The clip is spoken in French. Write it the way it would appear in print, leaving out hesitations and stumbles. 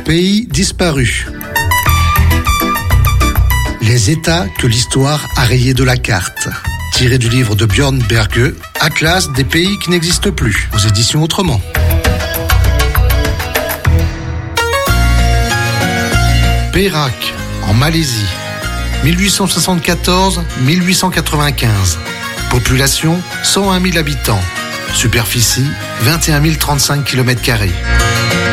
Pays disparus. Les États que l'histoire a rayés de la carte. Tiré du livre de Björn Berge, Atlas des pays qui n'existent plus, aux éditions Autrement. Perak, en Malaisie, 1874-1895. Population, 101 000 habitants. Superficie, 21 035 km².